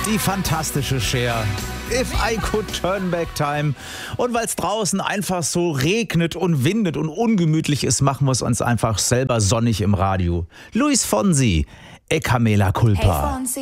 Die fantastische Cher. If I could turn back time. Und weil es draußen einfach so regnet und windet und ungemütlich ist, machen wir es uns einfach selber sonnig im Radio. Luis Fonsi, E Camela Culpa. Hey Fonsi.